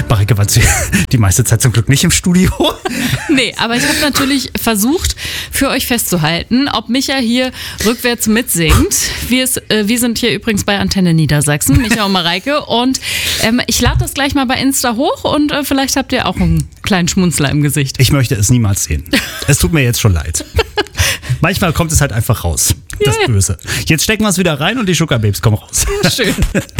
Mareike war die meiste Zeit zum Glück nicht im Studio. Nee, aber ich habe natürlich versucht, für euch festzuhalten, ob Micha hier rückwärts mitsingt. Wir sind hier übrigens bei Antenne Niedersachsen, Micha und Mareike. Und ich lade das gleich mal bei Insta hoch und vielleicht habt ihr auch einen kleinen Schmunzler im Gesicht. Ich möchte es niemals sehen. Es tut mir jetzt schon leid. Manchmal kommt es halt einfach raus. Das Böse. Jetzt stecken wir es wieder rein und die Sugar Babes kommen raus. Schön.